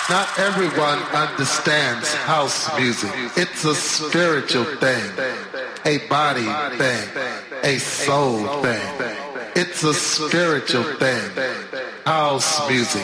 Not everyone understands house music. It's a spiritual thing, a body thing, a soul thing. It's a spiritual thing. House music.